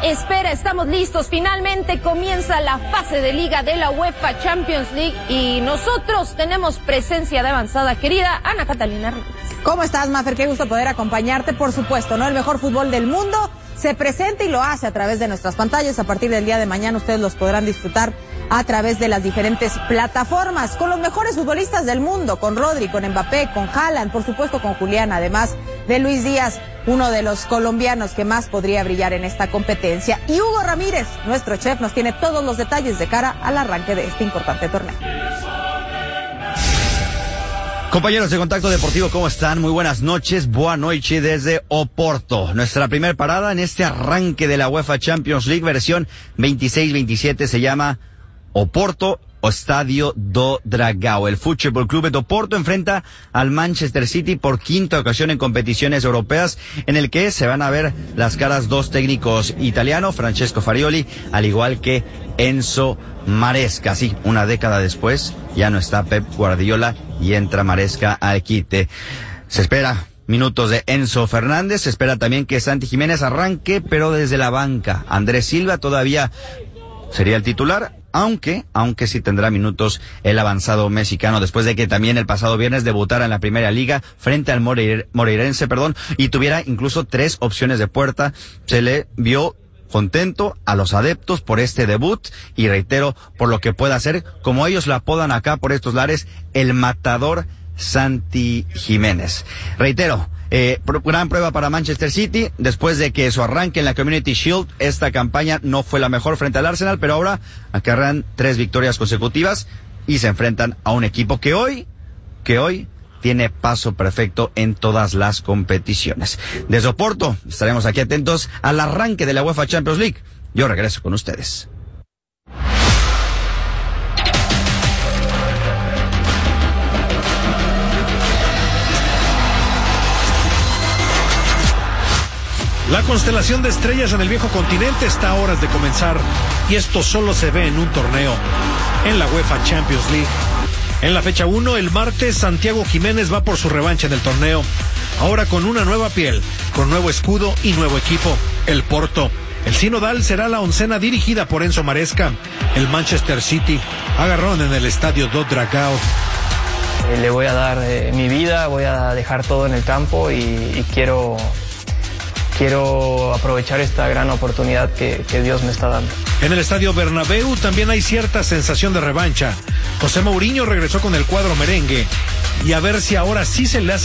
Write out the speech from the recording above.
espera, estamos listos. Finalmente comienza la fase de liga de la UEFA Champions League y nosotros tenemos presencia de avanzada. Querida Ana Catalina Hernández. ¿Cómo estás, Mafer? Qué gusto poder acompañarte. Por supuesto, ¿no? El mejor fútbol del mundo se presenta y lo hace a través de nuestras pantallas. A partir del día de mañana ustedes los podrán disfrutar a través de las diferentes plataformas, con los mejores futbolistas del mundo, con Rodri, con Mbappé, con Haaland, por supuesto con Julián, además de Luis Díaz, uno de los colombianos que más podría brillar en esta competencia. Y Hugo Ramírez, nuestro chef, nos tiene todos los detalles de cara al arranque de este importante torneo. Compañeros de Contacto Deportivo, ¿cómo están? Muy buenas noches, boa noite desde Oporto. Nuestra primera parada en este arranque de la UEFA Champions League versión 26-27 se llama Oporto, Estádio do Dragão. El Futebol Clube de Oporto enfrenta al Manchester City por quinta ocasión en competiciones europeas, en el que se van a ver las caras dos técnicos italianos, Francesco Farioli, al igual que Enzo Maresca. Sí, una década después ya no está Pep Guardiola y entra Maresca al quite. Se espera minutos de Enzo Fernández, se espera también que Santi Jiménez arranque, pero desde la banca. Andrés Silva todavía sería el titular, aunque sí tendrá minutos el avanzado mexicano, después de que también el pasado viernes debutara en la Primera Liga frente al Moreirense, y tuviera incluso 3 opciones de puerta. Se le vio contento a los adeptos por este debut y reitero, por lo que pueda hacer, como ellos la apodan acá por estos lares, el matador Santi Jiménez. Reitero, gran prueba para Manchester City, después de que su arranque en la Community Shield, esta campaña no fue la mejor frente al Arsenal, pero ahora acarrean 3 victorias consecutivas y se enfrentan a un equipo que hoy tiene paso perfecto en todas las competiciones. Desde Oporto estaremos aquí atentos al arranque de la UEFA Champions League. Yo regreso con ustedes. La constelación de estrellas en el viejo continente está a horas de comenzar, y esto solo se ve en un torneo, en la UEFA Champions League. En la fecha 1, el martes, Santiago Jiménez va por su revancha en el torneo, ahora con una nueva piel, con nuevo escudo y nuevo equipo, el Porto. El Sinodal será la oncena dirigida por Enzo Maresca. El Manchester City, agarrón en el Estadio do Dragão. Le voy a dar mi vida, voy a dejar todo en el campo y quiero aprovechar esta gran oportunidad que Dios me está dando. En el Estadio Bernabéu también hay cierta sensación de revancha. José Mourinho regresó con el cuadro merengue y a ver si ahora sí se le hace